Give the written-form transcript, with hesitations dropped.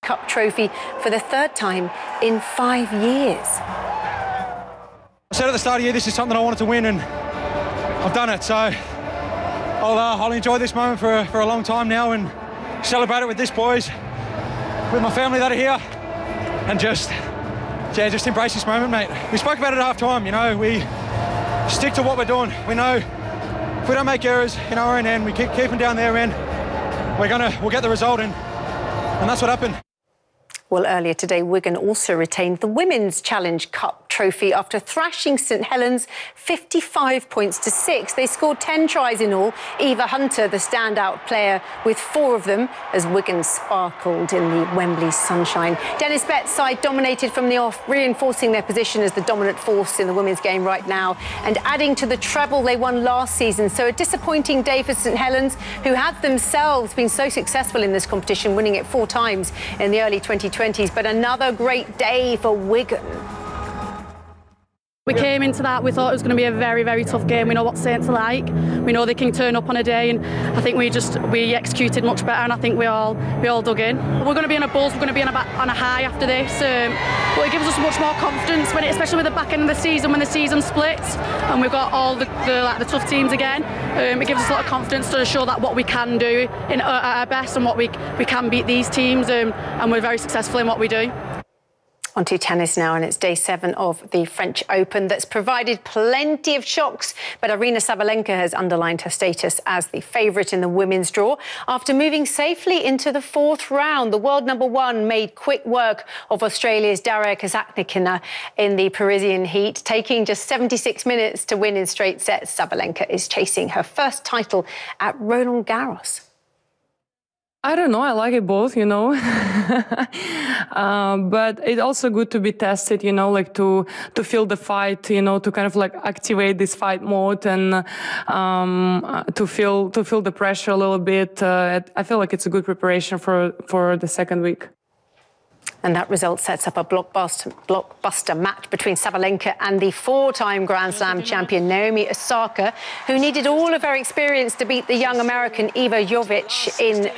Cup trophy for the third time in 5 years. I said at the start of the year, this is something I wanted to win, and I've done it. So I'll enjoy this moment for a long time now and celebrate it with these boys, with my family that are here, and just embrace this moment, mate. We spoke about it at half-time, you know, we stick to what we're doing. We know if we don't make errors in our own end, we keep keeping down their end, we'll get the result, and that's what happened. Well, earlier today, Wigan also retained the Women's Challenge Cup trophy after thrashing St Helens 55 points to 6. They scored 10 tries in all. Eva Hunter, the standout player, with 4 of them, as Wigan sparkled in the Wembley sunshine. Dennis Bett's side dominated from the off, reinforcing their position as the dominant force in the women's game right now and adding to the treble they won last season. So a disappointing day for St Helens, who had themselves been so successful in this competition, winning it 4 times in the early 2020s. But another great day for Wigan. We came into that, we thought it was going to be a very, very tough game. We know what Saints are like. We know they can turn up on a day, and I think we executed much better, and I think we all dug in. We're going to be in a buzz, we're going to be on a high after this, but it gives us much more confidence, especially with the back end of the season, when the season splits and we've got all the tough teams again. It gives us a lot of confidence to show that what we can do at our best, and what we can beat these teams, and we're very successful in what we do. On to tennis now, and it's day 7 of the French Open that's provided plenty of shocks. But Aryna Sabalenka has underlined her status as the favourite in the women's draw after moving safely into the 4th round. The world #1 made quick work of Australia's Daria Kasatkina in the Parisian heat, taking just 76 minutes to win in straight sets. Sabalenka is chasing her first title at Roland Garros. I don't know. I like it both, you know. But it's also good to be tested, you know, like to feel the fight, you know, to kind of like activate this fight mode and to feel the pressure a little bit. I feel like it's a good preparation for the second week. And that result sets up a blockbuster match between Sabalenka and the 4-time Grand Slam champion Naomi Osaka, who needed all of her experience to beat the young American Eva Jovic in